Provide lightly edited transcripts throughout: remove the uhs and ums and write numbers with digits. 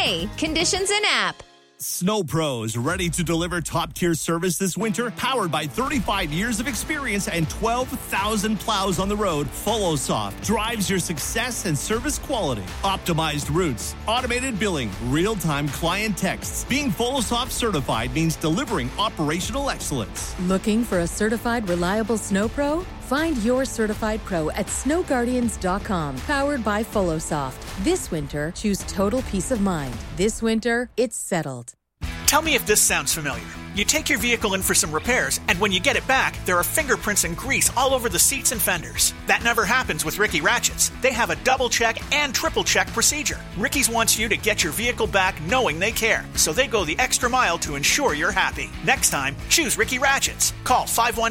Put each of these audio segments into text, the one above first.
today. Conditions in app. Snow Pros, ready to deliver top-tier service this winter? Powered by 35 years of experience and 12,000 plows on the road, FoloSoft drives your success and service quality. Optimized routes, automated billing, real-time client texts. Being FoloSoft certified means delivering operational excellence. Looking for a certified, reliable Snow Pro? Find your certified pro at snowguardians.com. Powered by FoloSoft. This winter, choose total peace of mind. This winter, it's settled. Tell me if this sounds familiar. You take your vehicle in for some repairs, and when you get it back, there are fingerprints and grease all over the seats and fenders. That never happens with Ricky Ratchets. They have a double-check and triple-check procedure. Ricky's wants you to get your vehicle back knowing they care, so they go the extra mile to ensure you're happy. Next time, choose Ricky Ratchets. Call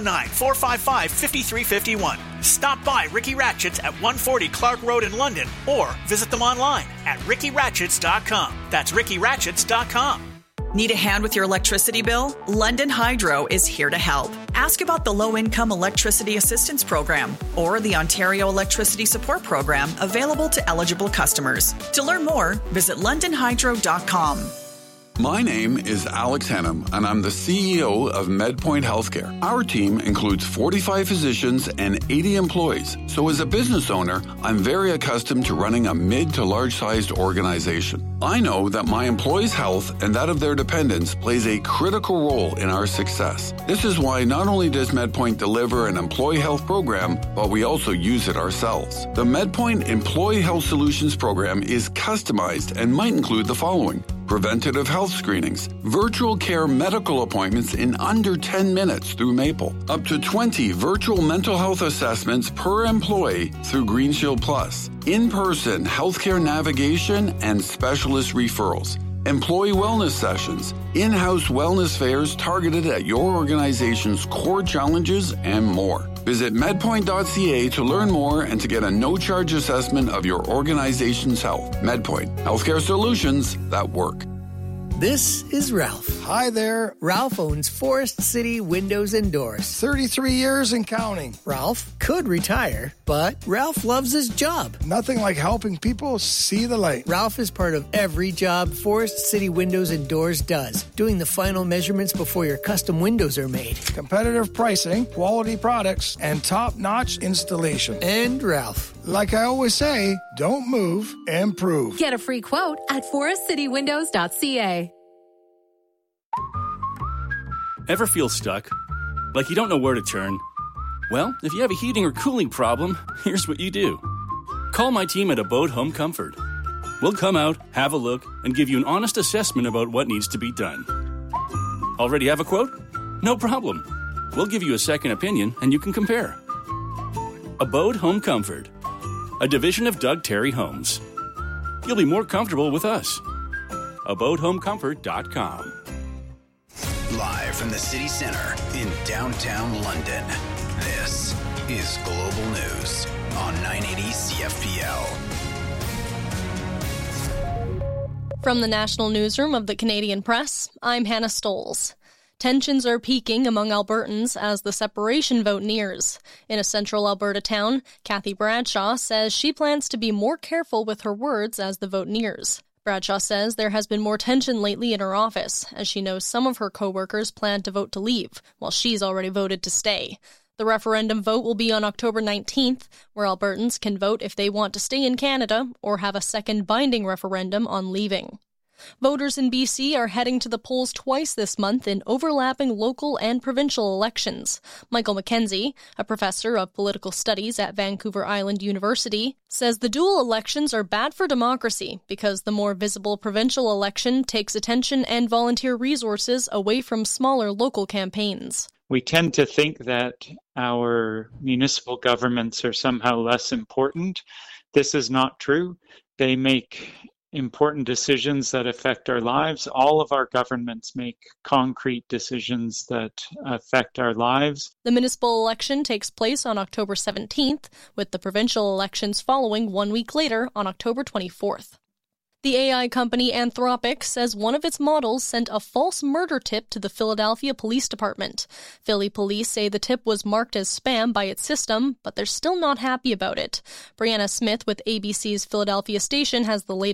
519-455-5351. Stop by Ricky Ratchets at 140 Clark Road in London, or visit them online at rickyratchets.com. That's rickyratchets.com. Need a hand with your electricity bill? London Hydro is here to help. Ask about the Low-Income Electricity Assistance Program or the Ontario Electricity Support Program available to eligible customers. To learn more, visit londonhydro.com. My name is Alex Hennam, and I'm the CEO of MedPoint Healthcare. Our team includes 45 physicians and 80 employees. So as a business owner, I'm very accustomed to running a mid to large-sized organization. I know that my employees' health and that of their dependents plays a critical role in our success. This is why not only does MedPoint deliver an employee health program, but we also use it ourselves. The MedPoint Employee Health Solutions program is customized and might include the following: preventative health screenings, virtual care medical appointments in under 10 minutes through Maple, up to 20 virtual mental health assessments per employee through GreenShield Plus, in-person healthcare navigation and specialist referrals, employee wellness sessions, in-house wellness fairs targeted at your organization's core challenges, and more. Visit medpoint.ca to learn more and to get a no-charge assessment of your organization's health. MedPoint, healthcare solutions that work. This is Ralph. Hi there. Ralph owns Forest City Windows and Doors. 33 years and counting. Ralph could retire, but Ralph loves his job. Nothing like helping people see the light. Ralph is part of every job Forest City Windows and Doors does, doing the final measurements before your custom windows are made. Competitive pricing, quality products, and top-notch installation. And Ralph. Like I always say, don't move, improve. Get a free quote at forestcitywindows.ca. Ever feel stuck? Like you don't know where to turn? Well, if you have a heating or cooling problem, here's what you do. Call my team at Abode Home Comfort. We'll come out, have a look, and give you an honest assessment about what needs to be done. Already have a quote? No problem. We'll give you a second opinion and you can compare. Abode Home Comfort, a division of Doug Terry Homes. You'll be more comfortable with us. AbodeHomeComfort.com. Live from the city center in downtown London, this is Global News on 980 CFPL. From the National Newsroom of the Canadian Press, I'm Hannah Stoles. Tensions are peaking among Albertans as the separation vote nears. In a central Alberta town, Kathy Bradshaw says she plans to be more careful with her words as the vote nears. Bradshaw says there has been more tension lately in her office, as she knows some of her co-workers plan to vote to leave, while she's already voted to stay. The referendum vote will be on October 19th, where Albertans can vote if they want to stay in Canada or have a second binding referendum on leaving. Voters in BC are heading to the polls twice this month in overlapping local and provincial elections. Michael McKenzie, a professor of political studies at Vancouver Island University, says the dual elections are bad for democracy because the more visible provincial election takes attention and volunteer resources away from smaller local campaigns. We tend to think that our municipal governments are somehow less important. This is not true. They make important decisions that affect our lives. All of our governments make concrete decisions that affect our lives. The municipal election takes place on October 17th, with the provincial elections following 1 week later on October 24th. The AI company Anthropic says one of its models sent a false murder tip to the Philadelphia Police Department. Philly police say the tip was marked as spam by its system, but they're still not happy about it. Brianna Smith with ABC's Philadelphia station has the latest.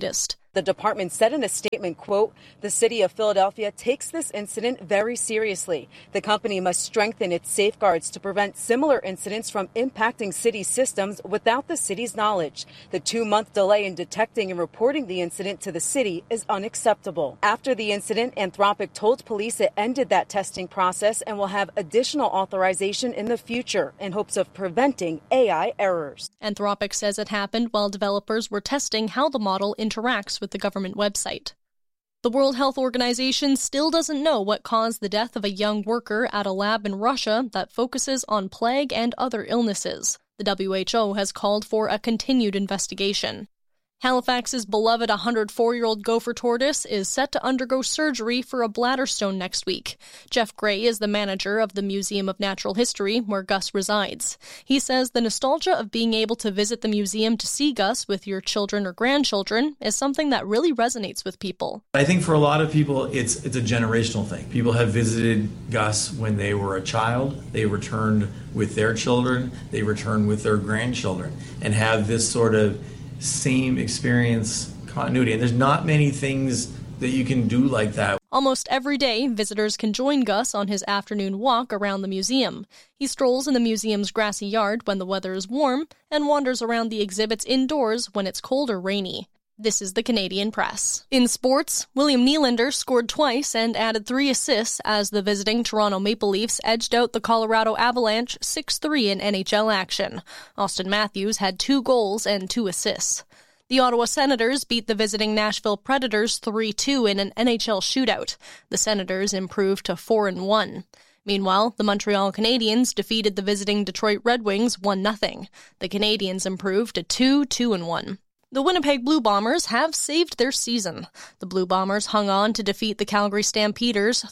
The department said in a statement, quote, "The city of Philadelphia takes this incident very seriously. The company must strengthen its safeguards to prevent similar incidents from impacting city systems without the city's knowledge. The 2-month delay in detecting and reporting the incident to the city is unacceptable." After the incident, Anthropic told police it ended that testing process and will have additional authorization in the future in hopes of preventing AI errors. Anthropic says it happened while developers were testing how the model interacts with the government website. The World Health Organization still doesn't know what caused the death of a young worker at a lab in Russia that focuses on plague and other illnesses. The WHO has called for a continued investigation. Halifax's beloved 104-year-old gopher tortoise is set to undergo surgery for a bladder stone next week. Jeff Gray is the manager of the Museum of Natural History, where Gus resides. He says the nostalgia of being able to visit the museum to see Gus with your children or grandchildren is something that really resonates with people. I think for a lot of people, it's a generational thing. People have visited Gus when they were a child. They returned with their children. They returned with their grandchildren and have this sort of same experience continuity. And there's not many things that you can do like that. Almost every day, visitors can join Gus on his afternoon walk around the museum. He strolls in the museum's grassy yard when the weather is warm and wanders around the exhibits indoors when it's cold or rainy. This is the Canadian Press. In sports, William Nylander scored twice and added 3 assists as the visiting Toronto Maple Leafs edged out the Colorado Avalanche 6-3 in NHL action. Austin Matthews had 2 goals and 2 assists. The Ottawa Senators beat the visiting Nashville Predators 3-2 in an NHL shootout. The Senators improved to 4-1. Meanwhile, the Montreal Canadiens defeated the visiting Detroit Red Wings 1-0. The Canadiens improved to 2-1. The Winnipeg Blue Bombers have saved their season. The Blue Bombers hung on to defeat the Calgary Stampeders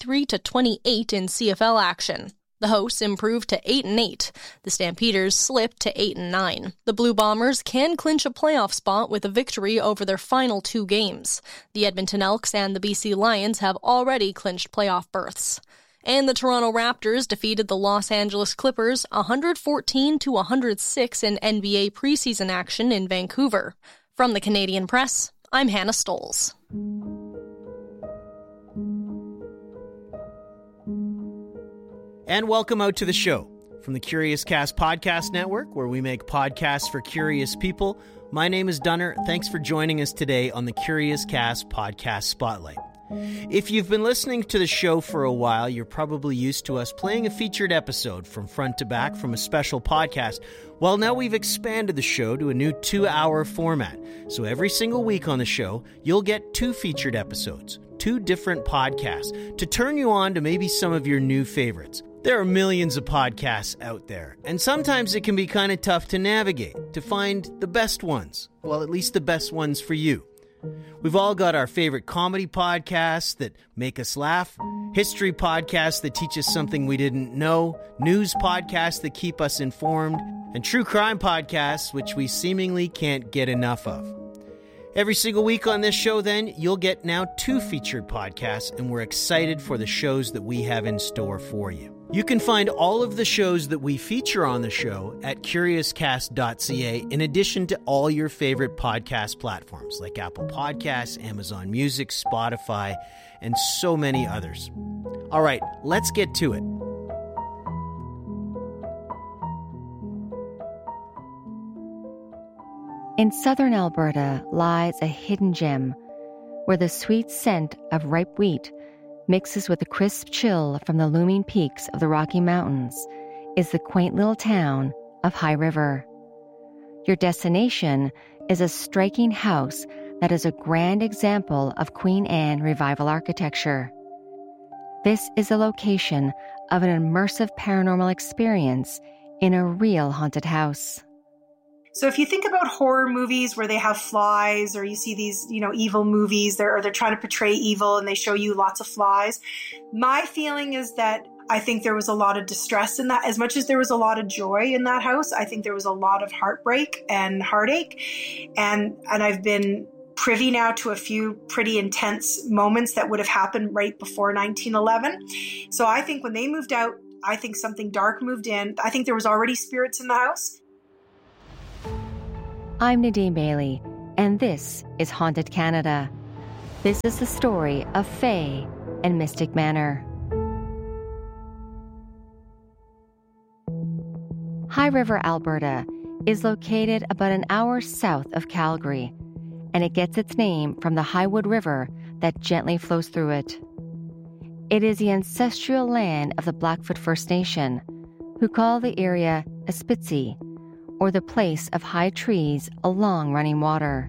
33-28 in CFL action. The hosts improved to 8-8. The Stampeders slipped to 8-9. The Blue Bombers can clinch a playoff spot with a victory over their final 2 games. The Edmonton Elks and the BC Lions have already clinched playoff berths. And the Toronto Raptors defeated the Los Angeles Clippers 114-106 in NBA preseason action in Vancouver. From the Canadian Press, I'm Hannah Stolz. And welcome out to the show. From the Curious Cast Podcast Network, where we make podcasts for curious people, my name is Dunner. Thanks for joining us today on the Curious Cast Podcast Spotlight. If you've been listening to the show for a while, you're probably used to us playing a featured episode from front to back from a special podcast. Well, now we've expanded the show to a new 2-hour format. So every single week on the show, you'll get 2 featured episodes, 2 different podcasts, to turn you on to maybe some of your new favorites. There are millions of podcasts out there, and sometimes it can be kind of tough to navigate, to find the best ones. Well, at least the best ones for you. We've all got our favorite comedy podcasts that make us laugh, history podcasts that teach us something we didn't know, news podcasts that keep us informed, and true crime podcasts which we seemingly can't get enough of. Every single week on this show, then, you'll get now 2 featured podcasts, and we're excited for the shows that we have in store for you. You can find all of the shows that we feature on the show at curiouscast.ca, in addition to all your favorite podcast platforms like Apple Podcasts, Amazon Music, Spotify, and so many others. All right, let's get to it. In southern Alberta lies a hidden gem where the sweet scent of ripe wheat mixes with the crisp chill from the looming peaks of the Rocky Mountains is the quaint little town of High River. Your destination is a striking house that is a grand example of Queen Anne revival architecture. This is the location of an immersive paranormal experience in a real haunted house. So if you think about horror movies where they have flies, or you see these, evil movies, they're trying to portray evil and they show you lots of flies. My feeling is that I think there was a lot of distress in that. As much as there was a lot of joy in that house, I think there was a lot of heartbreak and heartache. And I've been privy now to a few pretty intense moments that would have happened right before 1911. So I think when they moved out, I think something dark moved in. I think there was already spirits in the house. I'm Nadine Bailey, And this is Haunted Canada. This is the story of Faye and Mystic Manor. High River, Alberta, is located about an hour south of Calgary, and it gets its name from the Highwood River that gently flows through it. It is the ancestral land of the Blackfoot First Nation, who call the area Espitzi, or the place of high trees along running water.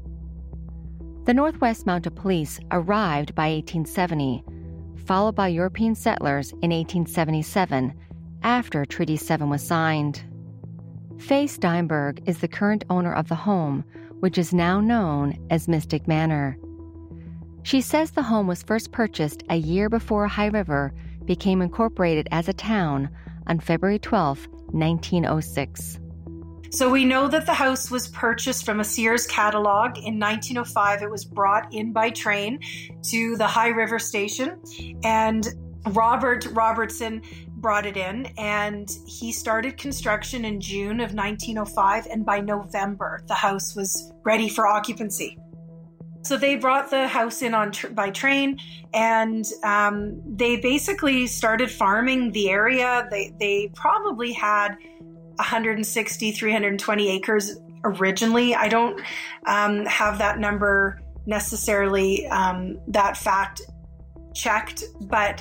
The Northwest Mounted Police arrived by 1870, followed by European settlers in 1877 after Treaty 7 was signed. Faye Steinberg is the current owner of the home, which is now known as Mystic Manor. She says the home was first purchased a year before High River became incorporated as a town on February 12, 1906. So we know that the house was purchased from a Sears catalog. In 1905, it was brought in by train to the High River station, and Robert Robertson brought it in, and he started construction in June of 1905, and by November, the house was ready for occupancy. So they brought the house in by train, and they basically started farming the area. They probably had 160, 320 acres originally. I don't have that number necessarily, that fact checked, but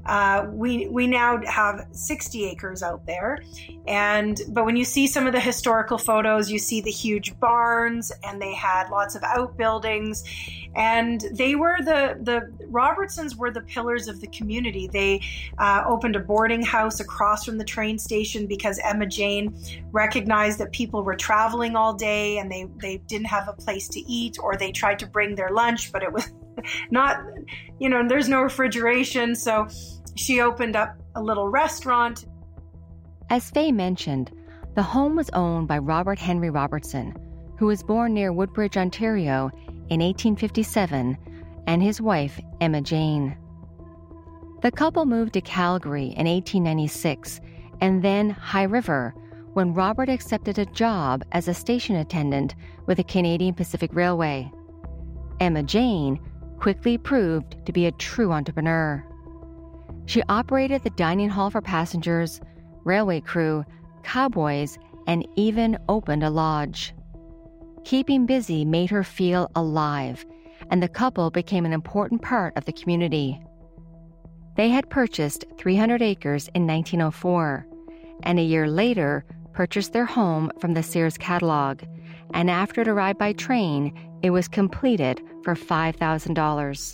we now have 60 acres out there. But when you see some of the historical photos, you see the huge barns, and they had lots of outbuildings, and they were the Robertsons were the pillars of the community. They opened a boarding house across from the train station because Emma Jane recognized that people were traveling all day and they didn't have a place to eat, or they tried to bring their lunch, but it was not, there's no refrigeration. So she opened up a little restaurant. As Faye mentioned, the home was owned by Robert Henry Robertson, who was born near Woodbridge, Ontario in 1857, and his wife, Emma Jane. The couple moved to Calgary in 1896 and then High River when Robert accepted a job as a station attendant with the Canadian Pacific Railway. Emma Jane quickly proved to be a true entrepreneur. She operated the dining hall for passengers, railway crew, cowboys, and even opened a lodge. Keeping busy made her feel alive, and the couple became an important part of the community. They had purchased 300 acres in 1904, and a year later purchased their home from the Sears catalog, and after it arrived by train, it was completed for $5,000.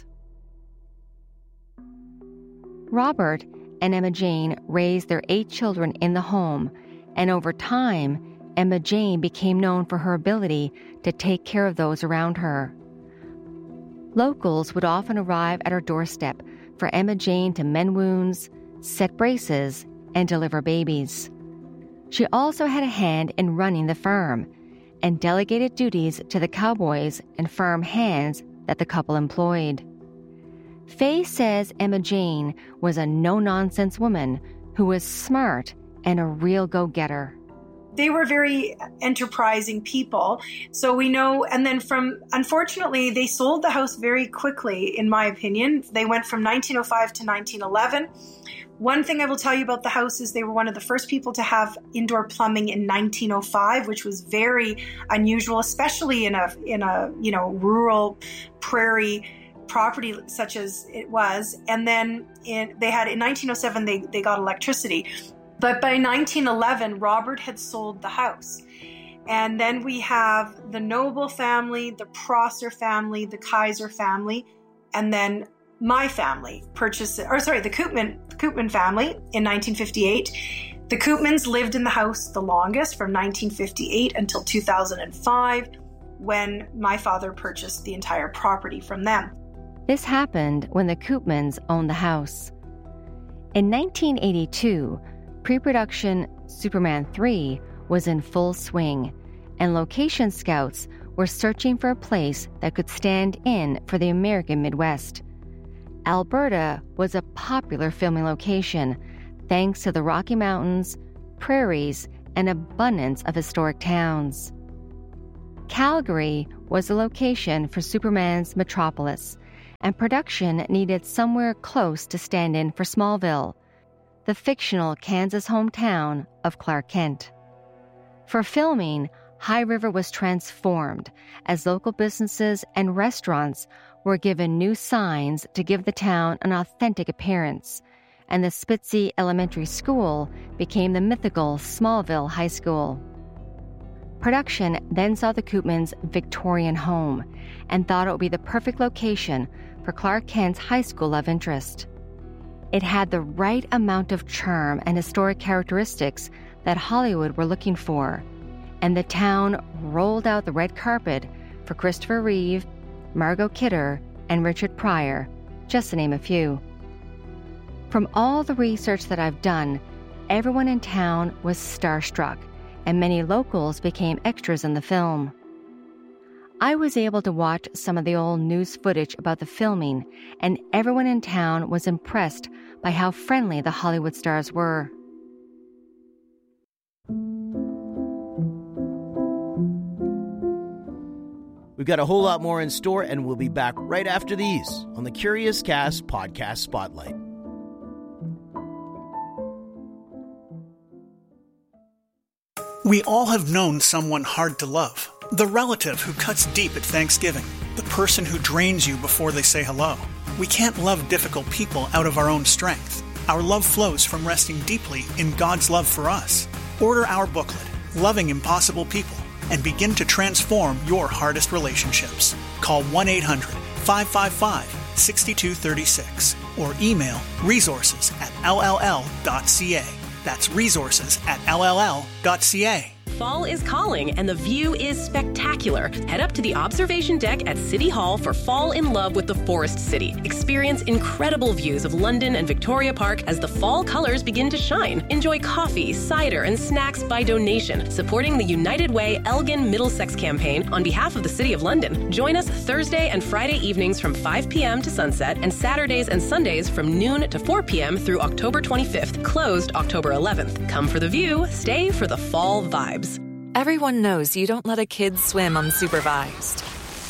Robert and Emma Jane raised their 8 children in the home, and over time, Emma Jane became known for her ability to take care of those around her. Locals would often arrive at her doorstep for Emma Jane to mend wounds, set braces, and deliver babies. She also had a hand in running the farm and delegated duties to the cowboys and farm hands that the couple employed. Faye says Emma Jane was a no-nonsense woman who was smart and a real go-getter. They were very enterprising people. So we know, and then unfortunately, they sold the house very quickly, in my opinion. They went from 1905 to 1911. One thing I will tell you about the house is they were one of the first people to have indoor plumbing in 1905, which was very unusual, especially in a rural prairie property such as it was. And then in 1907, they got electricity. But by 1911, Robert had sold the house. And then we have the Noble family, the Prosser family, the Kaiser family, and then my family the Koopman family in 1958. The Koopmans lived in the house the longest, from 1958 until 2005, when my father purchased the entire property from them. This happened when the Koopmans owned the house. In 1982, pre-production Superman 3 was in full swing, and location scouts were searching for a place that could stand in for the American Midwest. Alberta was a popular filming location thanks to the Rocky Mountains, prairies, and abundance of historic towns. Calgary was the location for Superman's Metropolis, and production needed somewhere close to stand in for Smallville, the fictional Kansas hometown of Clark Kent. For filming, High River was transformed as local businesses and restaurants were given new signs to give the town an authentic appearance, and the Spitzy Elementary School became the mythical Smallville High School. Production then saw the Koopmans' Victorian home and thought it would be the perfect location for Clark Kent's high school love interest. It had the right amount of charm and historic characteristics that Hollywood were looking for, and the town rolled out the red carpet for Christopher Reeve, Margot Kidder, and Richard Pryor, just to name a few. From all the research that I've done, everyone in town was starstruck, and many locals became extras in the film. I was able to watch some of the old news footage about the filming, and everyone in town was impressed by how friendly the Hollywood stars were. We've got a whole lot more in store, and we'll be back right after these on the Curious Cast Podcast Spotlight. We all have known someone hard to love. The relative who cuts deep at Thanksgiving. The person who drains you before they say hello. We can't love difficult people out of our own strength. Our love flows from resting deeply in God's love for us. Order our booklet, Loving Impossible People, and begin to transform your hardest relationships. Call 1-800-555-6236 or email resources@lll.ca. That's resources@lll.ca. Fall is calling and the view is spectacular. Head up to the observation deck at City Hall for Fall in Love with the Forest City. Experience incredible views of London and Victoria Park as the fall colors begin to shine. Enjoy coffee, cider, and snacks by donation, supporting the United Way Elgin Middlesex campaign on behalf of the City of London. Join us Thursday and Friday evenings from 5 p.m. to sunset and Saturdays and Sundays from noon to 4 p.m. through October 25th, closed October 11th. Come for the view, stay for the fall vibes. Everyone knows you don't let a kid swim unsupervised.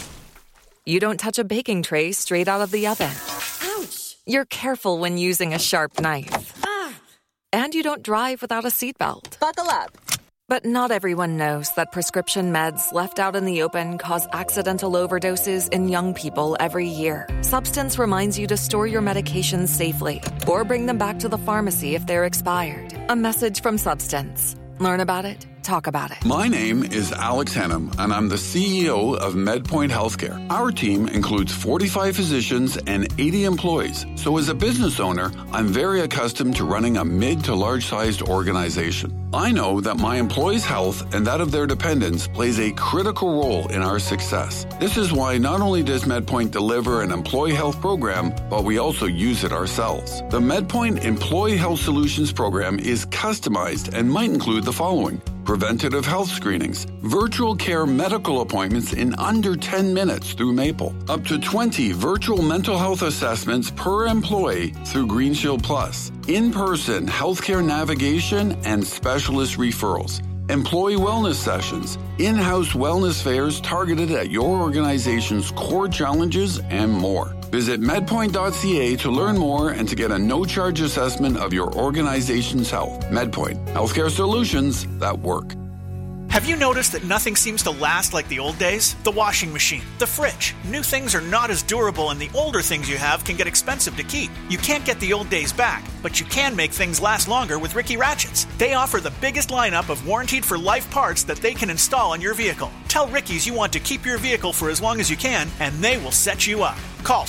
You don't touch a baking tray straight out of the oven. Ouch! You're careful when using a sharp knife. Ah! And you don't drive without a seatbelt. Buckle up. But not everyone knows that prescription meds left out in the open cause accidental overdoses in young people every year. Substance reminds you to store your medications safely or bring them back to the pharmacy if they're expired. A message from Substance. Learn about it. Talk about it. My name is Alex Hennam, and I'm the CEO of MedPoint Healthcare. Our team includes 45 physicians and 80 employees. So as a business owner, I'm very accustomed to running a mid to large-sized organization. I know that my employees' health and that of their dependents plays a critical role in our success. This is why not only does MedPoint deliver an employee health program, but we also use it ourselves. The MedPoint Employee Health Solutions program is customized and might include the following: preventative health screenings, virtual care medical appointments in under 10 minutes through Maple, up to 20 virtual mental health assessments per employee through Green Shield Plus, in-person healthcare navigation and specialist referrals, employee wellness sessions, in-house wellness fairs targeted at your organization's core challenges, and more. Visit medpoint.ca to learn more and to get a no-charge assessment of your organization's health. MedPoint, healthcare solutions that work. Have you noticed that nothing seems to last like the old days? The washing machine, the fridge. New things are not as durable, and the older things you have can get expensive to keep. You can't get the old days back, but you can make things last longer with Ricky Ratchets. They offer the biggest lineup of warranted for life parts that they can install on your vehicle. Tell Ricky's you want to keep your vehicle for as long as you can, and they will set you up. Call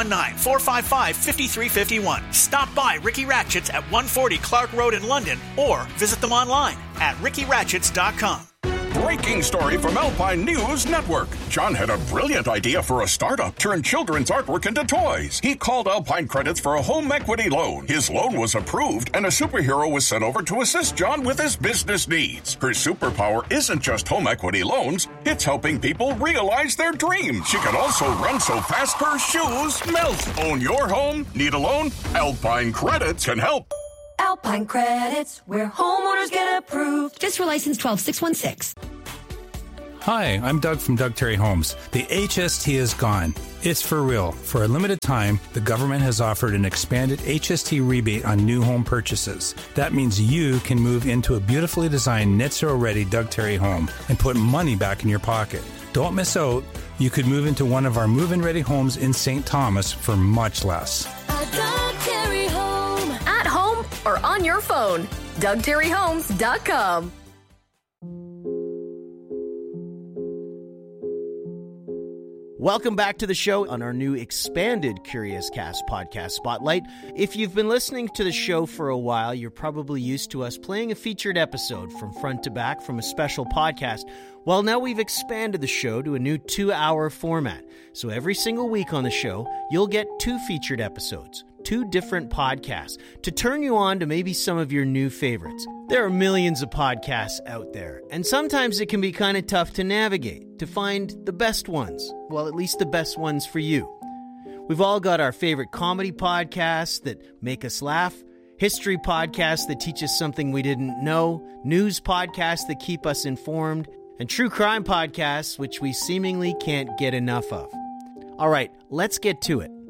519-455-5351. Stop by Ricky Ratchets at 140 Clark Road in London, or visit them online at rickyratchets.com. Breaking story from Alpine News Network. John had a brilliant idea for a startup. Turn children's artwork into toys. He called Alpine Credits for a home equity loan. His loan was approved, and a superhero was sent over to assist John with his business needs. Her superpower isn't just home equity loans. It's helping people realize their dreams. She can also run so fast her shoes melt. Own your home? Need a loan? Alpine Credits can help. Alpine Credits, where homeowners get approved. Just for license 12616. Hi, I'm Doug from Doug Terry Homes. The HST is gone. It's for real. For a limited time, the government has offered an expanded HST rebate on new home purchases. That means you can move into a beautifully designed net zero ready Doug Terry home and put money back in your pocket. Don't miss out. You could move into one of our move-in ready homes in St. Thomas for much less. A Doug Terry home. At home or on your phone. DougTerryHomes.com. Welcome back to the show on our new expanded Curious Cast podcast spotlight. If you've been listening to the show for a while, you're probably used to us playing a featured episode from front to back from a special podcast. Well, now we've expanded the show to a new 2-hour format. So every single week on the show, you'll get 2 featured episodes, 2 different podcasts, to turn you on to maybe some of your new favorites. There are millions of podcasts out there, and sometimes it can be kind of tough to navigate, to find the best ones. Well, at least the best ones for you. We've all got our favorite comedy podcasts that make us laugh, history podcasts that teach us something we didn't know, news podcasts that keep us informed, and true crime podcasts which we seemingly can't get enough of. All right, let's get to it.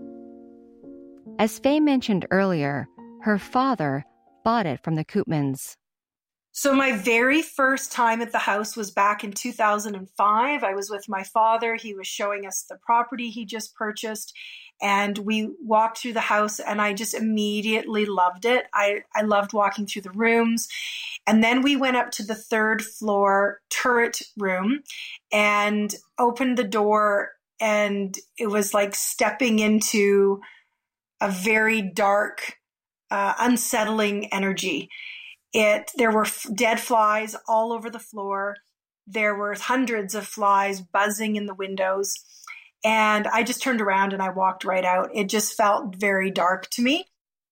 As Faye mentioned earlier, her father bought it from the Koopmans. So my very first time at the house was back in 2005. I was with my father. He was showing us the property he just purchased, and we walked through the house, and I just immediately loved it. I loved walking through the rooms. And then we went up to the 3rd floor turret room and opened the door, and it was like stepping into a very dark, unsettling energy. There were dead flies all over the floor. There were hundreds of flies buzzing in the windows. And I just turned around and I walked right out. It just felt very dark to me.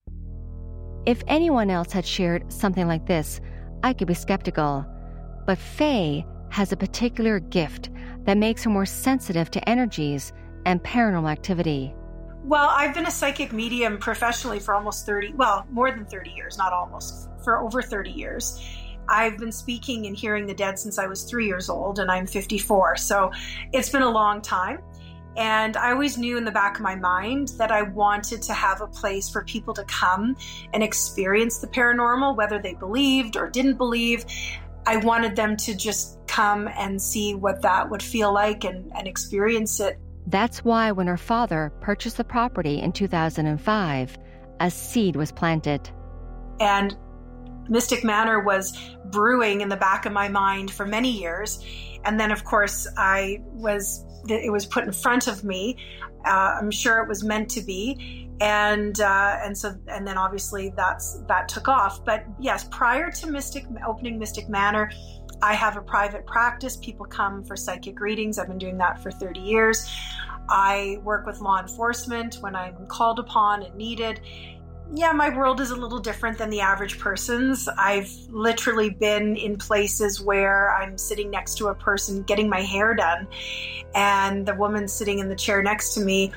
If anyone else had shared something like this, I could be skeptical. But Faye has a particular gift that makes her more sensitive to energies and paranormal activity. Well, I've been a psychic medium professionally for almost more than 30 years, not almost, for over 30 years. I've been speaking and hearing the dead since I was 3 years old, and I'm 54. So it's been a long time. And I always knew in the back of my mind that I wanted to have a place for people to come and experience the paranormal, whether they believed or didn't believe. I wanted them to just come and see what that would feel like and experience it. That's why when her father purchased the property in 2005, a seed was planted. And Mystic Manor was brewing in the back of my mind for many years. And then, of course, it was put in front of me. I'm sure it was meant to be. And then obviously that took off. But yes, prior to opening Mystic Manor, I have a private practice. People come for psychic readings. I've been doing that for 30 years. I work with law enforcement when I'm called upon and needed. Yeah, my world is a little different than the average person's. I've literally been in places where I'm sitting next to a person getting my hair done, and the woman sitting in the chair next to me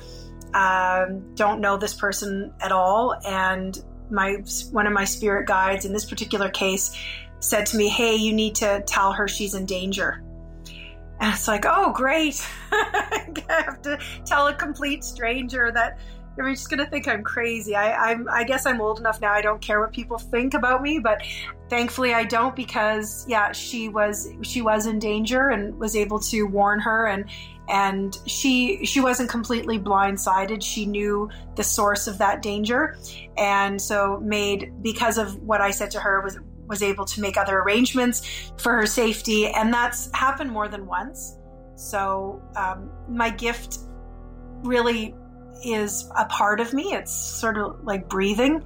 don't know this person at all. And one of my spirit guides in this particular case said to me, "Hey, you need to tell her she's in danger." And it's like, oh, great. I have to tell a complete stranger that they're just going to think I'm crazy. I guess I'm old enough now. I don't care what people think about me, but thankfully I don't, because she was in danger and was able to warn her, and she wasn't completely blindsided. She knew the source of that danger, and so because of what I said to her, was able to make other arrangements for her safety, and that's happened more than once. So my gift really is a part of me. It's sort of like breathing.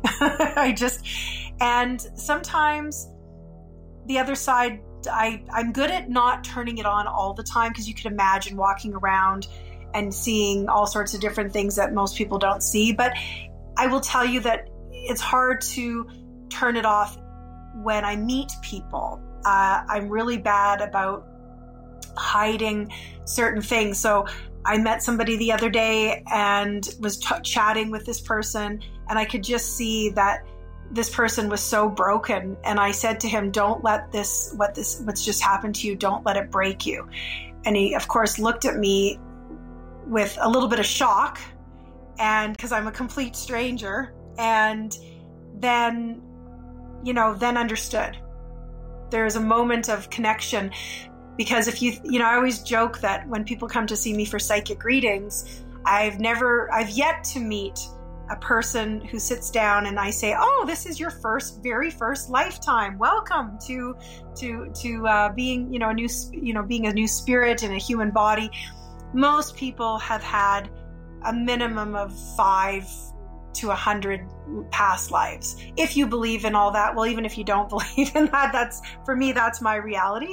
And sometimes the other side, I'm good at not turning it on all the time, because you could imagine walking around and seeing all sorts of different things that most people don't see. But I will tell you that it's hard to turn it off when I meet people. I'm really bad about hiding certain things. So I met somebody the other day and was chatting with this person, and I could just see that this person was so broken. And I said to him, "Don't let what's just happened to you, don't let it break you." he, of course, looked at me with a little bit of shock, and because I'm a complete stranger, and then understood. There's a moment of connection, because if I always joke that when people come to see me for psychic readings, I've yet to meet a person who sits down and I say, "Oh, this is your very first lifetime. Welcome to being, being a new spirit in a human body." Most people have had a minimum of 5 to 100 past lives. If you believe in all that, well, even if you don't believe in that, for me, that's my reality.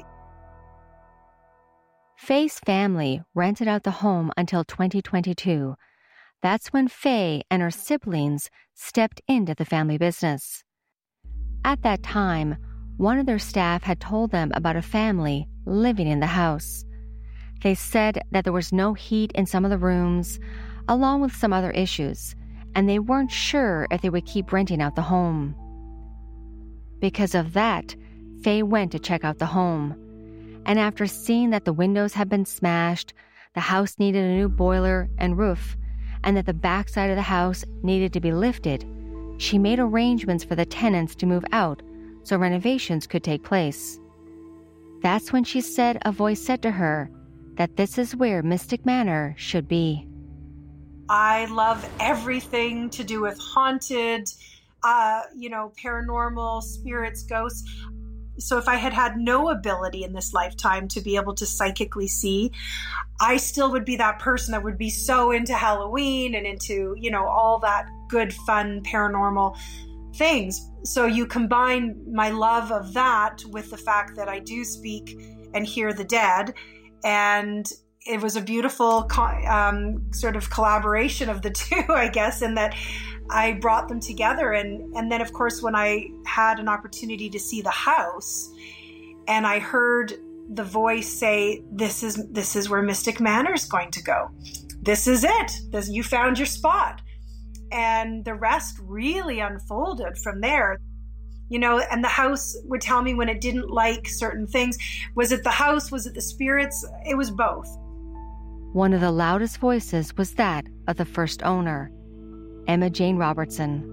Faye's family rented out the home until 2022. That's when Faye and her siblings stepped into the family business. At that time, one of their staff had told them about a family living in the house. They said that there was no heat in some of the rooms, along with some other issues, and they weren't sure if they would keep renting out the home. Because of that, Faye went to check out the home. And after seeing that the windows had been smashed, the house needed a new boiler and roof, and that the backside of the house needed to be lifted, she made arrangements for the tenants to move out so renovations could take place. That's when she said a voice said to her that this is where Mystic Manor should be. I love everything to do with haunted, paranormal, spirits, ghosts. So if I had no ability in this lifetime to be able to psychically see, I still would be that person that would be so into Halloween and into, all that good, fun, paranormal things. So you combine my love of that with the fact that I do speak and hear the dead. And it was a beautiful sort of collaboration of the two, I guess, in that I brought them together. And then, of course, when I had an opportunity to see the house and I heard the voice say, this is where Mystic Manor is going to go. This is it. You found your spot. And the rest really unfolded from there. And the house would tell me when it didn't like certain things. Was it the house? Was it the spirits? It was both. One of the loudest voices was that of the first owner, Emma Jane Robertson.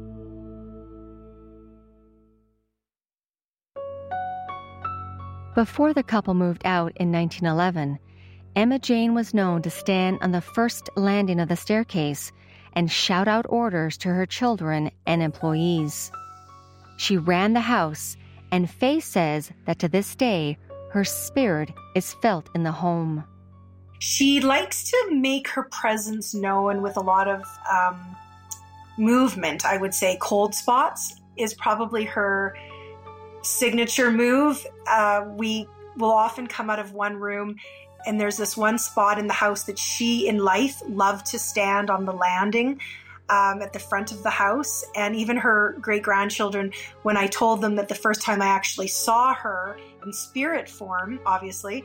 Before the couple moved out in 1911, Emma Jane was known to stand on the first landing of the staircase and shout out orders to her children and employees. She ran the house, and Faye says that to this day, her spirit is felt in the home. She likes to make her presence known with a lot of movement, I would say. Cold spots is probably her signature move. We will often come out of one room, and there's this one spot in the house that she, in life, loved to stand on the landing at the front of the house. And even her great-grandchildren, when I told them that the first time I actually saw her in spirit form, obviously,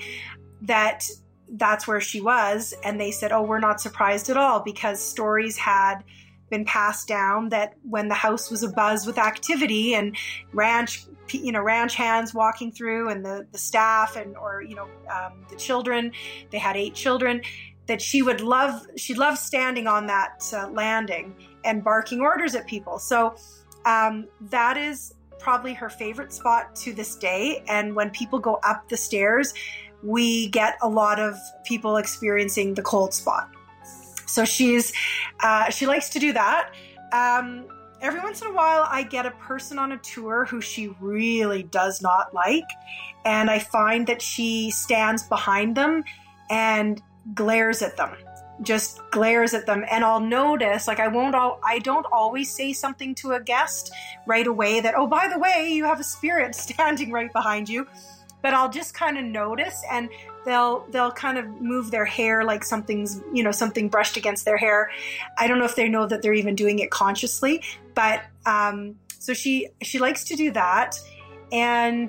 that's where she was. And they said, "Oh, we're not surprised at all," because stories had been passed down that when the house was abuzz with activity and ranch hands walking through and the staff the children, they had 8 children, that she loved standing on that landing and barking orders at people. So that is probably her favorite spot to this day. And when people go up the stairs, we get a lot of people experiencing the cold spot. So she likes to do that. Every once in a while, I get a person on a tour who she really does not like, and I find that she stands behind them and glares at them, just glares at them. And I'll notice, like, I don't always say something to a guest right away that, "Oh, by the way, you have a spirit standing right behind you." But I'll just kind of notice, and they'll kind of move their hair like something brushed against their hair. I don't know if they know that they're even doing it consciously, but so she likes to do that, and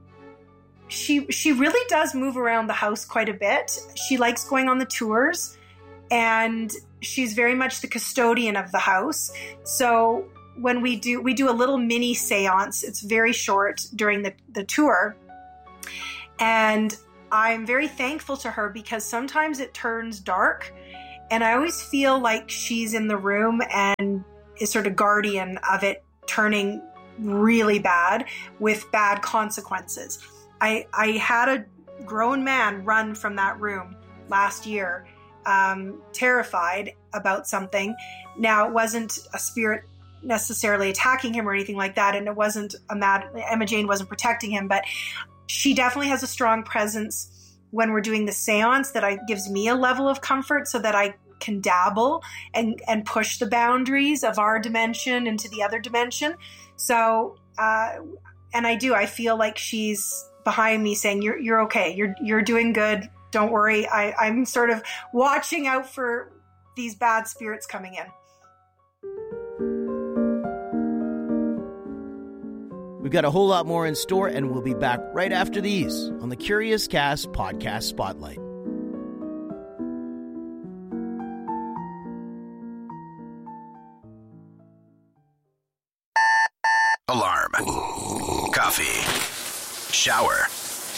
she really does move around the house quite a bit. She likes going on the tours, and she's very much the custodian of the house. So when we do a little mini seance, it's very short during the tour. And I'm very thankful to her because sometimes it turns dark and I always feel like she's in the room and is sort of guardian of it turning really bad with bad consequences. I had a grown man run from that room last year, terrified about something. Now, it wasn't a spirit necessarily attacking him or anything like that, and it wasn't Emma Jane wasn't protecting him, but she definitely has a strong presence when we're doing the seance that gives me a level of comfort so that I can dabble and push the boundaries of our dimension into the other dimension. So, and I feel like she's behind me saying, you're okay. You're doing good. Don't worry. I'm sort of watching out for these bad spirits coming in. We've got a whole lot more in store, and we'll be back right after these on the Curious Cast Podcast Spotlight. Alarm. Coffee. Shower.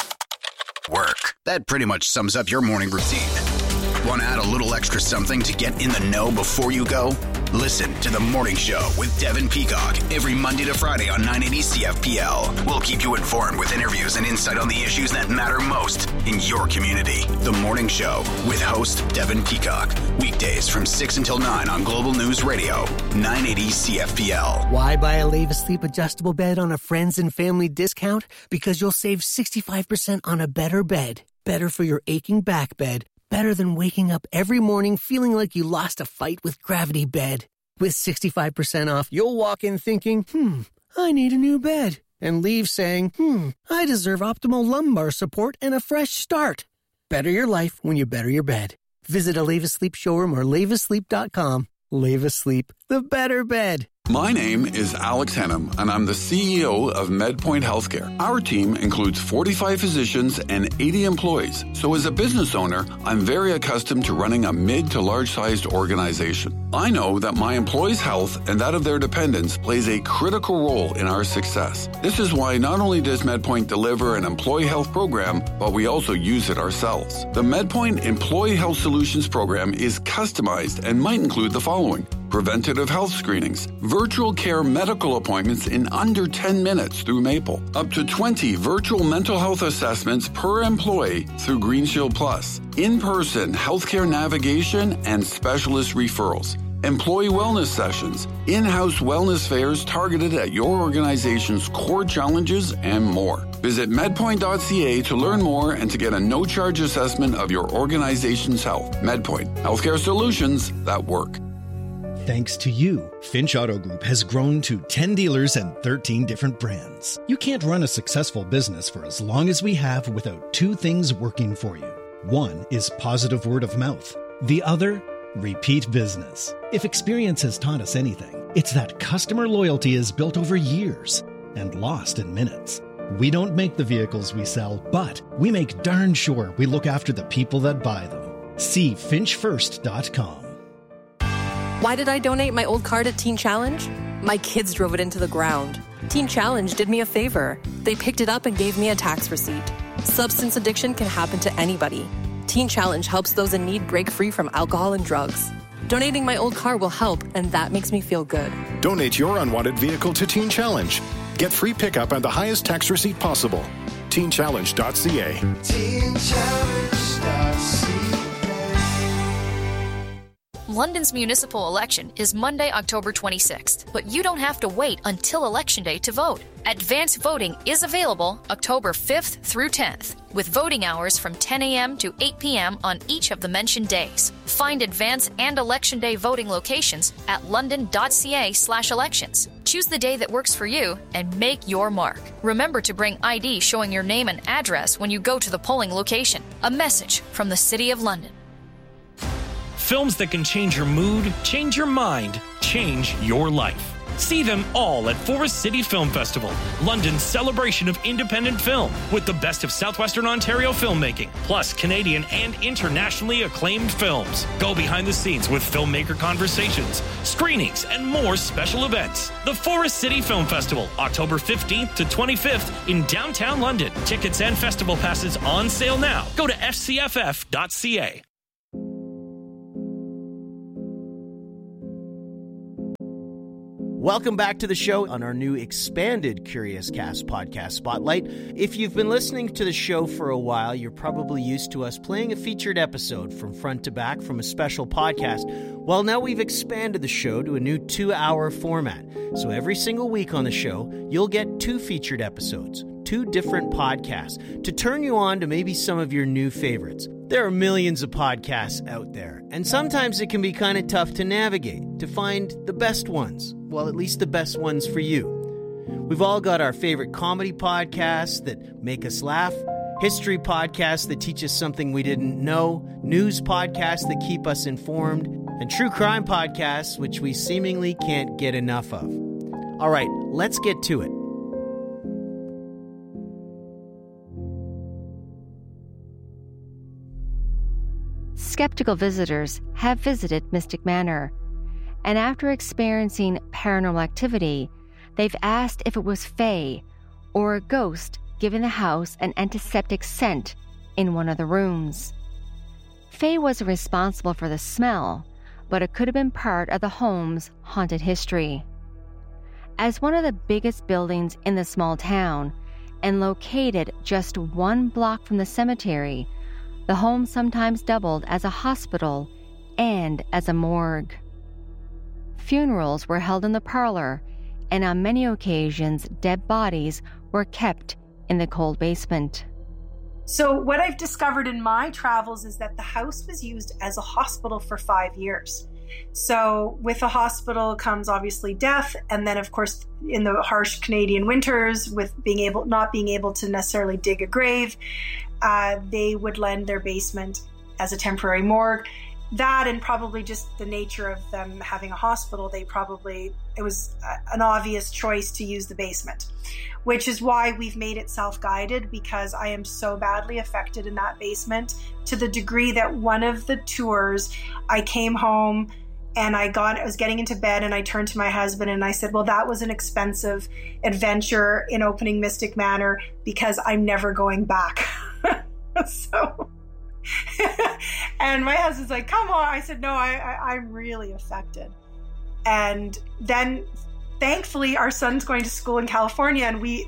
Work. That pretty much sums up your morning routine. Want to add a little extra something to get in the know before you go? Listen to The Morning Show with Devin Peacock every Monday to Friday on 980 CFPL. We'll keep you informed with interviews and insight on the issues that matter most in your community. The Morning Show with host Devin Peacock. Weekdays from 6 until 9 on Global News Radio, 980 CFPL. Why buy a Leva Sleep adjustable bed on a friends and family discount? Because you'll save 65% on a better bed. Better for your aching back bed. Better than waking up every morning feeling like you lost a fight with Gravity Bed. With 65% off, you'll walk in thinking, I need a new bed. And leave saying, I deserve optimal lumbar support and a fresh start. Better your life when you better your bed. Visit a Leva Sleep showroom or levasleep.com. Leva Sleep, the better bed. My name is Alex Henham, and I'm the CEO of MedPoint Healthcare. Our team includes 45 physicians and 80 employees. So as a business owner, I'm very accustomed to running a mid to large-sized organization. I know that my employees' health and that of their dependents plays a critical role in our success. This is why not only does MedPoint deliver an employee health program, but we also use it ourselves. The MedPoint Employee Health Solutions program is customized and might include the following: preventative health screenings, virtual care medical appointments in under 10 minutes through Maple, up to 20 virtual mental health assessments per employee through Green Shield Plus, in-person healthcare navigation and specialist referrals, employee wellness sessions, in-house wellness fairs targeted at your organization's core challenges, and more. Visit medpoint.ca to learn more and to get a no-charge assessment of your organization's health. MedPoint, healthcare solutions that work. Thanks to you, Finch Auto Group has grown to 10 dealers and 13 different brands. You can't run a successful business for as long as we have without two things working for you. One is positive word of mouth. The other, repeat business. If experience has taught us anything, it's that customer loyalty is built over years and lost in minutes. We don't make the vehicles we sell, but we make darn sure we look after the people that buy them. See finchfirst.com. Why did I donate my old car to Teen Challenge? My kids drove it into the ground. Teen Challenge did me a favor. They picked it up and gave me a tax receipt. Substance addiction can happen to anybody. Teen Challenge helps those in need break free from alcohol and drugs. Donating my old car will help, and that makes me feel good. Donate your unwanted vehicle to Teen Challenge. Get free pickup and the highest tax receipt possible. TeenChallenge.ca. TeenChallenge.ca. London's municipal election is Monday, October 26th, but you don't have to wait until Election Day to vote. Advance voting is available October 5th through 10th, with voting hours from 10 a.m. to 8 p.m. on each of the mentioned days. Find Advance and Election Day voting locations at london.ca/elections. Choose the day that works for you and make your mark. Remember to bring ID showing your name and address when you go to the polling location. A message from the City of London. Films that can change your mood, change your mind, change your life. See them all at Forest City Film Festival, London's celebration of independent film, with the best of Southwestern Ontario filmmaking, plus Canadian and internationally acclaimed films. Go behind the scenes with filmmaker conversations, screenings, and more special events. The Forest City Film Festival, October 15th to 25th in downtown London. Tickets and festival passes on sale now. Go to fcff.ca. Welcome back to the show on our new expanded Curious Cast podcast spotlight. If you've been listening to the show for a while, you're probably used to us playing a featured episode from front to back from a special podcast. Well, now we've expanded the show to a new 2-hour format. So every single week on the show, you'll get 2 featured episodes, 2 different podcasts, to turn you on to maybe some of your new favorites. There are millions of podcasts out there, and sometimes it can be kind of tough to navigate, to find the best ones. Well, at least the best ones for you. We've all got our favorite comedy podcasts that make us laugh, history podcasts that teach us something we didn't know, news podcasts that keep us informed, and true crime podcasts which we seemingly can't get enough of. All right, let's get to it. Skeptical visitors have visited Mystic Manor, and after experiencing paranormal activity, they've asked if it was fae or a ghost giving the house an antiseptic scent in one of the rooms. Fae wasn't responsible for the smell, but it could have been part of the home's haunted history. As one of the biggest buildings in the small town, and located just 1 block from the cemetery, the home sometimes doubled as a hospital and as a morgue. Funerals were held in the parlor, and on many occasions, dead bodies were kept in the cold basement. So what I've discovered in my travels is that the house was used as a hospital for 5 years. So with a hospital comes obviously death, and then of course in the harsh Canadian winters, with not being able to necessarily dig a grave, they would lend their basement as a temporary morgue. That, and probably just the nature of them having a hospital, it was an obvious choice to use the basement, which is why we've made it self-guided, because I am so badly affected in that basement, to the degree that one of the tours, I came home and I was getting into bed, and I turned to my husband and I said, well, that was an expensive adventure in opening Mystic Manor, because I'm never going back. So... and my husband's like, come on. I said, no, I'm really affected. And then thankfully our son's going to school in California, and we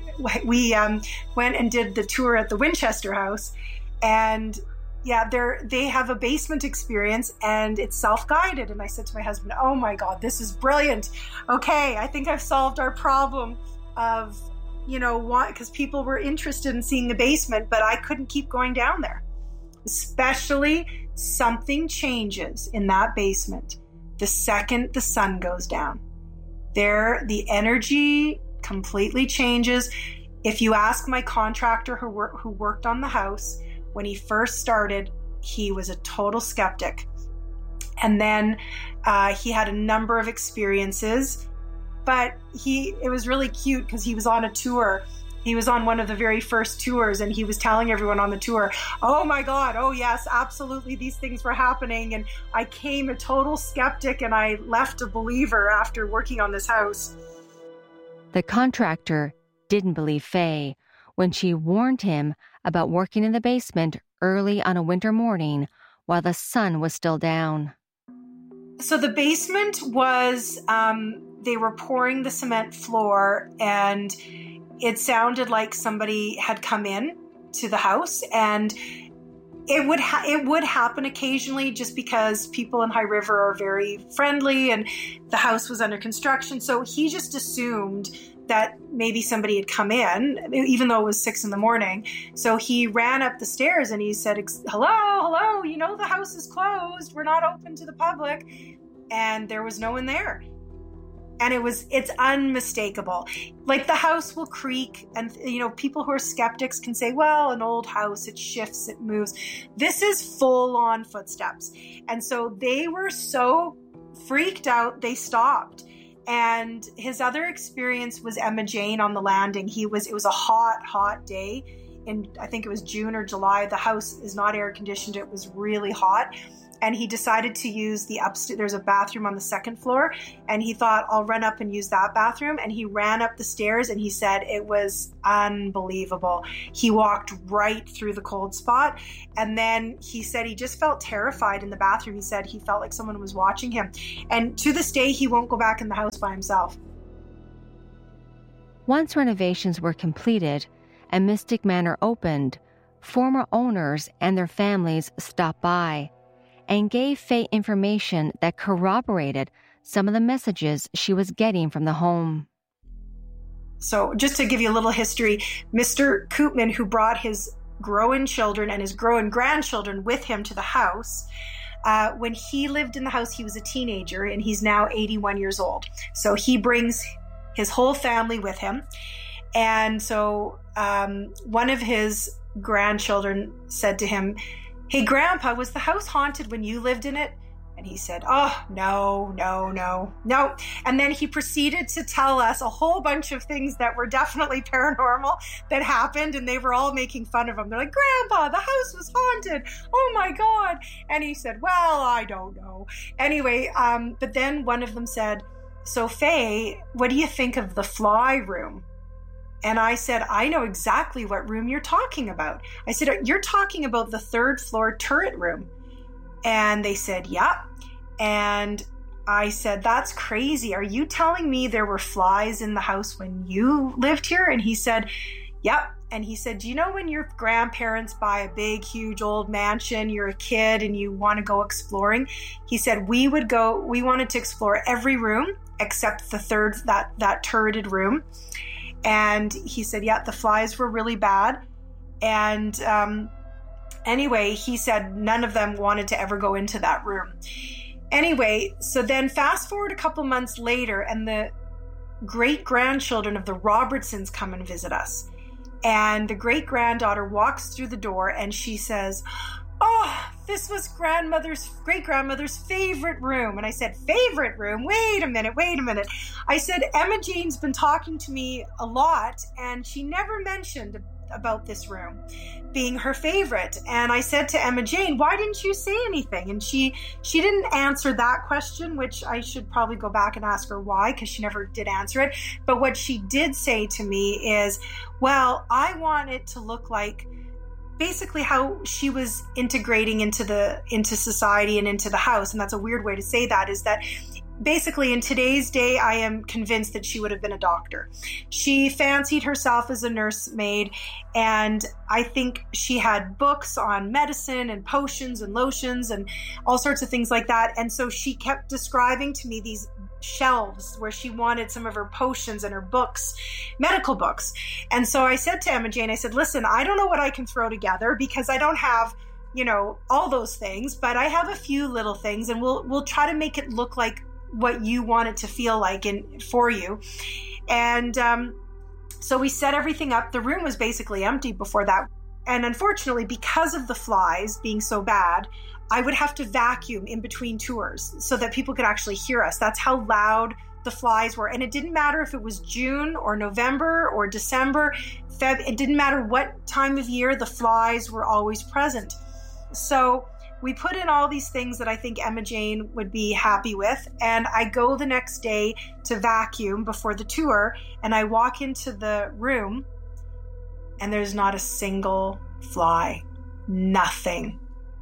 went and did the tour at the Winchester House, and yeah, they have a basement experience, and it's self-guided. And I said to my husband, oh my God, this is brilliant. Okay, I think I've solved our problem of, because people were interested in seeing the basement, but I couldn't keep going down there. Especially something changes in that basement the second the sun goes down. The energy completely changes. If you ask my contractor who worked on the house, when he first started, he was a total skeptic. And then he had a number of experiences, but it was really cute because he was on a tour. He was on one of the very first tours, and he was telling everyone on the tour, oh my God, oh yes, absolutely, these things were happening. And I came a total skeptic, and I left a believer after working on this house. The contractor didn't believe Faye when she warned him about working in the basement early on a winter morning while the sun was still down. So the basement was, they were pouring the cement floor, and it sounded like somebody had come in to the house, and it would happen occasionally, just because people in High River are very friendly, and the house was under construction. So he just assumed that maybe somebody had come in, even though it was 6 a.m. So he ran up the stairs and he said, hello, the house is closed. We're not open to the public. And there was no one there. And it's unmistakable. Like, the house will creak, and people who are skeptics can say, well, an old house, it shifts, it moves. This is full on footsteps. And so they were so freaked out, they stopped. And his other experience was Emma Jane on the landing. It was a hot day. I think it was June or July. The house is not air conditioned. It was really hot. And he decided to use the upstairs. There's a bathroom on the second floor. And he thought, I'll run up and use that bathroom. And he ran up the stairs and he said it was unbelievable. He walked right through the cold spot. And then he said he just felt terrified in the bathroom. He said he felt like someone was watching him. And to this day, he won't go back in the house by himself. Once renovations were completed and Mystic Manor opened, former owners and their families stopped by and gave Faye information that corroborated some of the messages she was getting from the home. So just to give you a little history, Mr. Koopman, who brought his growing children and his growing grandchildren with him to the house, when he lived in the house, he was a teenager, and he's now 81 years old. So he brings his whole family with him. And so one of his grandchildren said to him, "Hey, Grandpa, was the house haunted when you lived in it?" And he said, "Oh, no. And then he proceeded to tell us a whole bunch of things that were definitely paranormal that happened, and they were all making fun of him. They're like, "Grandpa, the house was haunted. Oh, my God." And he said, "Well, I don't know." Anyway, but then one of them said, "So, Faye, what do you think of the fly room?" And I said, "I know exactly what room you're talking about." I said, "You're talking about the third floor turret room." And they said, "Yep." And I said, "That's crazy. Are you telling me there were flies in the house when you lived here?" And he said, "Yep." And he said, "Do you know when your grandparents buy a big, huge old mansion, you're a kid and you want to go exploring?" He said, we wanted to explore every room except the third, that turreted room. And he said, "Yeah, the flies were really bad." And anyway, he said none of them wanted to ever go into that room. Anyway, so then fast forward a couple months later, and the great-grandchildren of the Robertsons come and visit us. And the great-granddaughter walks through the door and she says, "Oh, this was great-grandmother's favorite room." And I said, "Favorite room? Wait a minute. I said, "Emma Jane's been talking to me a lot, and she never mentioned about this room being her favorite." And I said to Emma Jane, "Why didn't you say anything?" And she didn't answer that question, which I should probably go back and ask her why, because she never did answer it. But what she did say to me is, "Well, I want it to look like basically how she was integrating into society and into the house." And that's a weird way to say that, is that basically in today's day, I am convinced that she would have been a doctor. She fancied herself as a nursemaid, and I think she had books on medicine and potions and lotions and all sorts of things like that. And so she kept describing to me these shelves where she wanted some of her potions and her books, medical books. And so I said to Emma Jane, I said, "Listen, I don't know what I can throw together because I don't have, all those things, but I have a few little things, and we'll try to make it look like what you want it to feel like for you." And so we set everything up. The room was basically empty before that. And unfortunately, because of the flies being so bad, I would have to vacuum in between tours so that people could actually hear us. That's how loud the flies were. And it didn't matter if it was June or November or December, it didn't matter what time of year, the flies were always present. So we put in all these things that I think Emma Jane would be happy with. And I go the next day to vacuum before the tour, and I walk into the room and there's not a single fly. Nothing.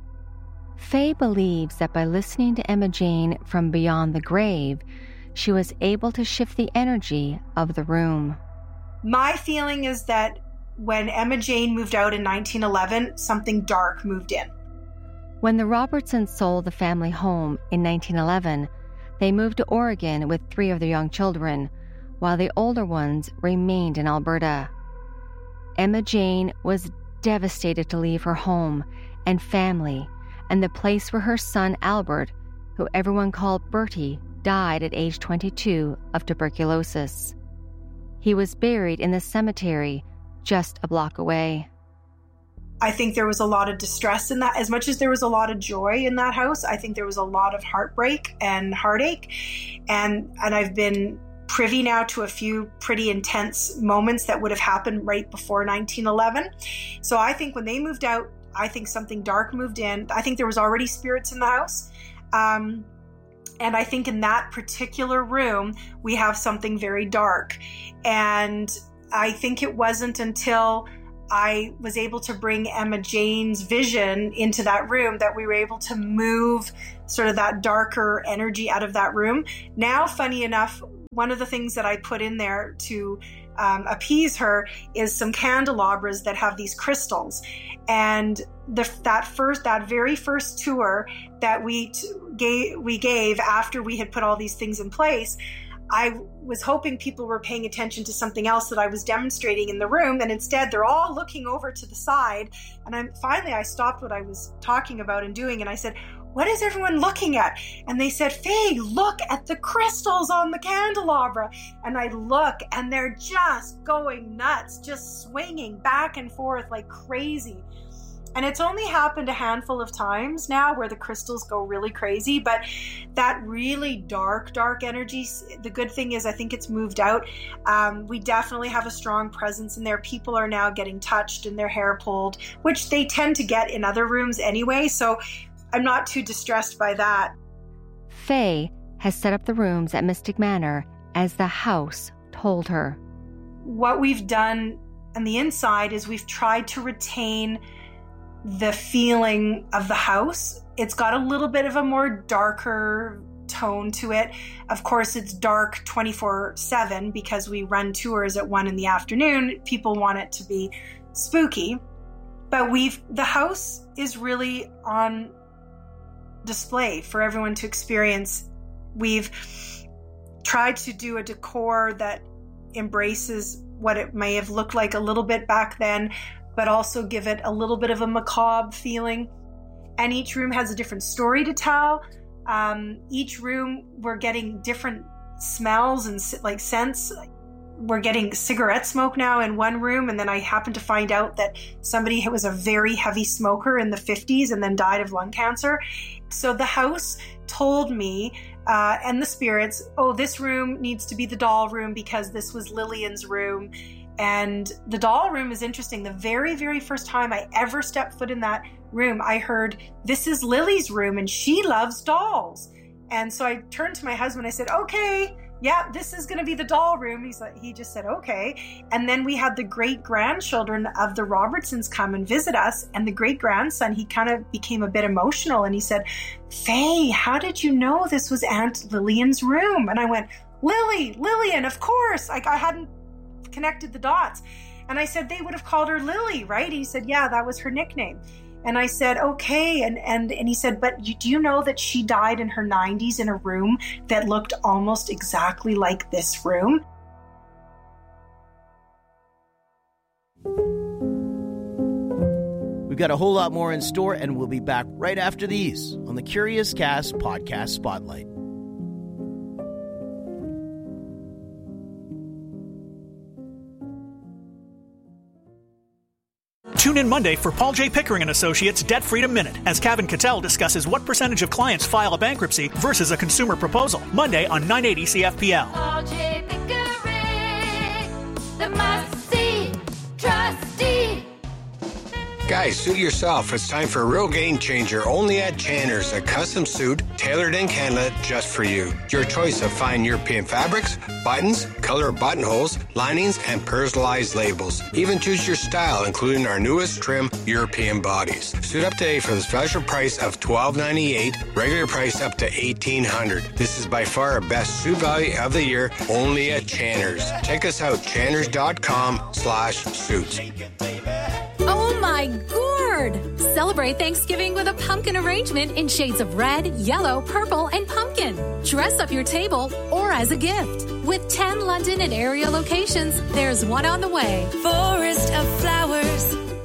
Faye believes that by listening to Emma Jane from beyond the grave, she was able to shift the energy of the room. My feeling is that when Emma Jane moved out in 1911, something dark moved in. When the Robertsons sold the family home in 1911, they moved to Oregon with 3 of their young children, while the older ones remained in Alberta. Emma Jane was devastated to leave her home and family and the place where her son Albert, who everyone called Bertie, died at age 22 of tuberculosis. He was buried in the cemetery just a block away. I think there was a lot of distress in that. As much as there was a lot of joy in that house, I think there was a lot of heartbreak and heartache. And I've been privy now to a few pretty intense moments that would have happened right before 1911. So I think when they moved out, I think something dark moved in. I think there was already spirits in the house. And I think in that particular room, we have something very dark. And I think it wasn't until I was able to bring Emma Jane's vision into that room that we were able to move sort of that darker energy out of that room. Now, funny enough, one of the things that I put in there to appease her is some candelabras that have these crystals. And that very first tour that we gave after we had put all these things in place, I was hoping people were paying attention to something else that I was demonstrating in the room, and instead they're all looking over to the side. And I stopped what I was talking about and doing, and I said, "What is everyone looking at?" And they said, "Faye, look at the crystals on the candelabra." And I look, and they're just going nuts, just swinging back and forth like crazy. And it's only happened a handful of times now where the crystals go really crazy, but that really dark energy, the good thing is I think it's moved out. We definitely have a strong presence in there. People are now getting touched and their hair pulled, which they tend to get in other rooms anyway, so I'm not too distressed by that. Faye has set up the rooms at Mystic Manor as the house told her. What we've done on the inside is we've tried to retain the feeling of the house. It's got a little bit of a more darker tone to it. Of course, it's dark 24/7 because we run tours at 1 p.m. People want it to be spooky. But the house is really on display for everyone to experience. We've tried to do a decor that embraces what it may have looked like a little bit back then, but also give it a little bit of a macabre feeling. And each room has a different story to tell. Each room, we're getting different smells and like scents. We're getting cigarette smoke now in one room, and then I happened to find out that somebody was a very heavy smoker in the 50s and then died of lung cancer. So the house told me, and the spirits, oh, this room needs to be the doll room because this was Lillian's room. And the doll room is interesting. The very, very first time I ever stepped foot in that room, I heard, "This is Lily's room and she loves dolls." And so I turned to my husband, I said, "Okay, yeah, this is going to be the doll room." He just said, "Okay." And then we had the great-grandchildren of the Robertsons come and visit us. And the great-grandson, he kind of became a bit emotional. And he said, "Faye, how did you know this was Aunt Lillian's room?" And I went, Lillian, of course. I hadn't connected the dots. And I said, "They would have called her Lily, right?" He said, "Yeah, that was her nickname." And I said, "Okay." And he said, "But do you know that she died in her 90s in a room that looked almost exactly like this room?" We've got a whole lot more in store, and we'll be back right after these on the Curious Cast Podcast Spotlight. Tune in Monday for Paul J. Pickering & Associates Debt Freedom Minute as Kevin Cattell discusses what percentage of clients file a bankruptcy versus a consumer proposal. Monday on 980 CFPL. Paul J. Pickering, the must-see trustee. Guys, suit yourself. It's time for a real game changer only at Channer's, a custom suit tailored in Canada just for you. Your choice of fine European fabrics, buttons, color buttonholes, linings, and personalized labels. Even choose your style, including our newest trim, European bodies. Suit up today for the special price of $12.98, regular price up to $1,800. This is by far our best suit value of the year, only at Channer's. Check us out, channers.com/suits. Oh my gourd! Celebrate Thanksgiving with a pumpkin arrangement in shades of red, yellow, purple, and pumpkin. Dress up your table or as a gift. With 10 London and area locations, there's one on the way. Forest of flowers,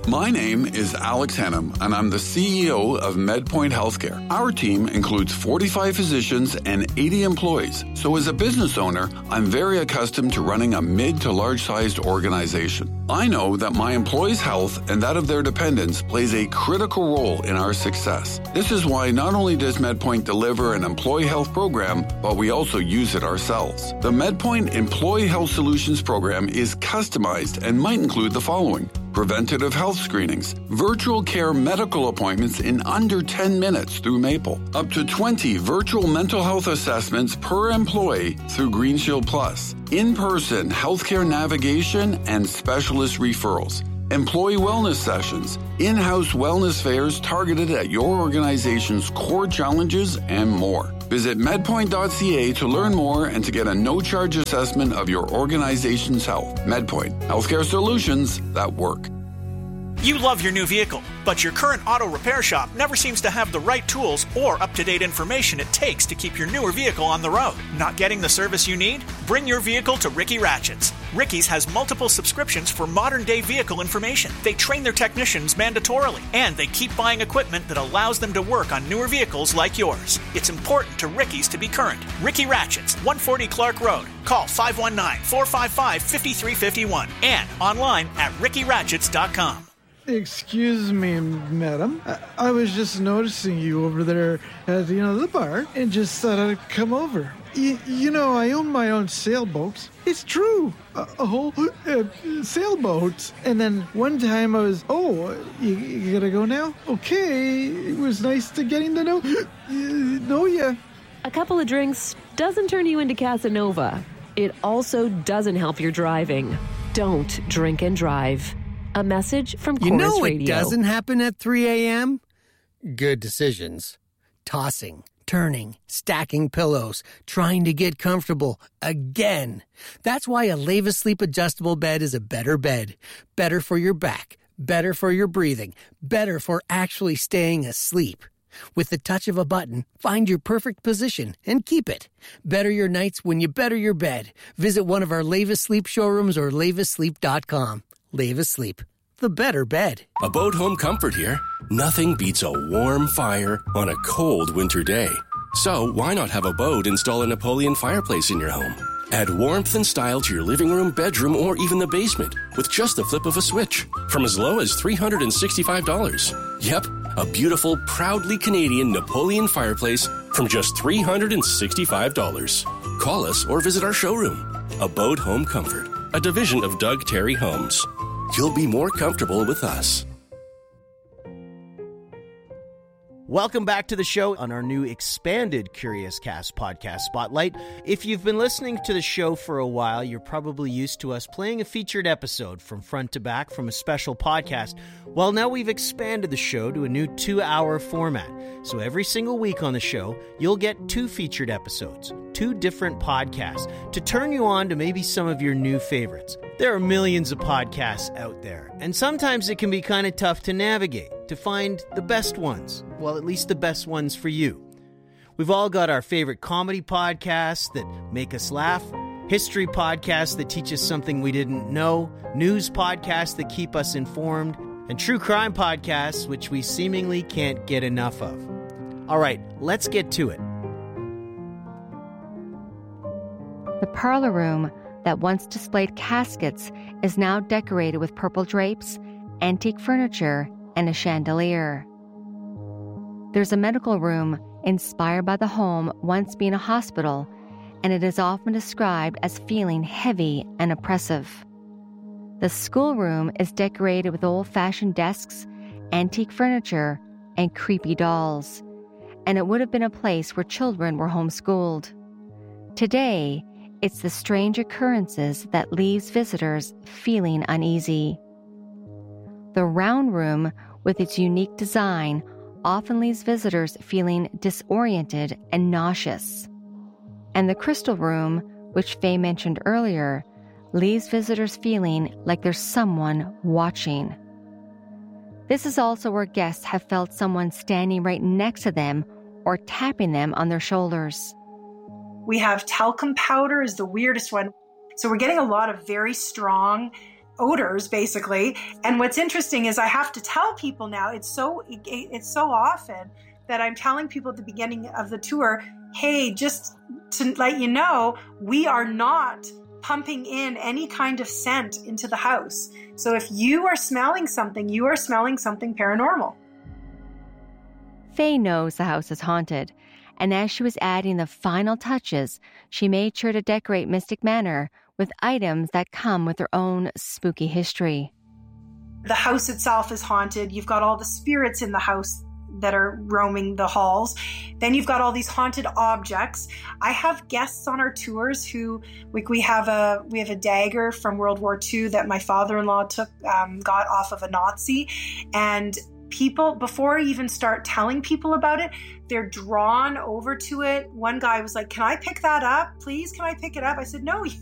My name is Alex Hennam, and I'm the CEO of MedPoint Healthcare. Our team includes 45 physicians and 80 employees. So as a business owner, I'm very accustomed to running a mid to large-sized organization. I know that my employees' health and that of their dependents plays a critical role in our success. This is why not only does MedPoint deliver an employee health program, but we also use it ourselves. The MedPoint Employee Health Solutions program is customized and might include the following: preventative health screenings, virtual care medical appointments in under 10 minutes through Maple, up to 20 virtual mental health assessments per employee through Green Shield Plus, in-person healthcare navigation and specialist referrals, employee wellness sessions, in-house wellness fairs targeted at your organization's core challenges, and more. Visit medpoint.ca to learn more and to get a no-charge assessment of your organization's health. MedPoint, healthcare solutions that work. You love your new vehicle, but your current auto repair shop never seems to have the right tools or up-to-date information it takes to keep your newer vehicle on the road. Not getting the service you need? Bring your vehicle to Ricky Ratchets. Ricky's has multiple subscriptions for modern-day vehicle information. They train their technicians mandatorily, and they keep buying equipment that allows them to work on newer vehicles like yours. It's important to Ricky's to be current. Ricky Ratchets, 140 Clark Road. Call 519-455-5351 and online at rickyratchets.com. Excuse me, madam. I was just noticing you over there at, the bar and just thought I'd come over. I own my own sailboats. It's true. A whole sailboat. And then one time I was, you gotta go now? Okay. It was nice to getting to know you. A couple of drinks doesn't turn you into Casanova. It also doesn't help your driving. Don't drink and drive. A message from Chorus Radio. It doesn't happen at 3 a.m.? Good decisions. Tossing, turning, stacking pillows, trying to get comfortable again. That's why a Leva Sleep adjustable bed is a better bed. Better for your back, better for your breathing, better for actually staying asleep. With the touch of a button, find your perfect position and keep it. Better your nights when you better your bed. Visit one of our Leva Sleep showrooms or levasleep.com. Leva Sleep, the better bed. Abode Home Comfort here. Nothing beats a warm fire on a cold winter day. So why not have Abode install a Napoleon fireplace in your home? Add warmth and style to your living room, bedroom, or even the basement with just the flip of a switch from as low as $365. Yep, a beautiful, proudly Canadian Napoleon fireplace from just $365. Call us or visit our showroom. Abode Home Comfort, a division of Doug Terry Homes. You'll be more comfortable with us. Welcome back to the show on our new expanded Curious Cast podcast spotlight. If you've been listening to the show for a while, you're probably used to us playing a featured episode from front to back from a special podcast. Well, now we've expanded the show to a new 2-hour format. So every single week on the show, you'll get 2 featured episodes, 2 different podcasts to turn you on to maybe some of your new favorites. There are millions of podcasts out there, and sometimes it can be kind of tough to navigate, to find the best ones. Well, at least the best ones for you. We've all got our favorite comedy podcasts that make us laugh, history podcasts that teach us something we didn't know, news podcasts that keep us informed, and true crime podcasts which we seemingly can't get enough of. All right, let's get to it. The parlor room that once displayed caskets is now decorated with purple drapes, antique furniture, and a chandelier. There's a medical room inspired by the home once being a hospital, and it is often described as feeling heavy and oppressive. The schoolroom is decorated with old-fashioned desks, antique furniture, and creepy dolls, and it would have been a place where children were homeschooled. Today, it's the strange occurrences that leaves visitors feeling uneasy. The round room, with its unique design, often leaves visitors feeling disoriented and nauseous. And the crystal room, which Faye mentioned earlier, leaves visitors feeling like there's someone watching. This is also where guests have felt someone standing right next to them or tapping them on their shoulders. We have talcum powder is the weirdest one. So we're getting a lot of very strong odors, basically. And what's interesting is I have to tell people now, it's so often that I'm telling people at the beginning of the tour, hey, just to let you know, we are not pumping in any kind of scent into the house. So if you are smelling something, you are smelling something paranormal. Faye knows the house is haunted, and as she was adding the final touches, she made sure to decorate Mystic Manor with items that come with their own spooky history. The house itself is haunted. You've got all the spirits in the house that are roaming the halls. Then you've got all these haunted objects. I have guests on our tours who, like, we have a dagger from World War II that my father-in-law got off of a Nazi, and people, before I even start telling people about it, they're drawn over to it. One guy was like, "Can I pick that up, please? Can I pick it up?" I said, "No,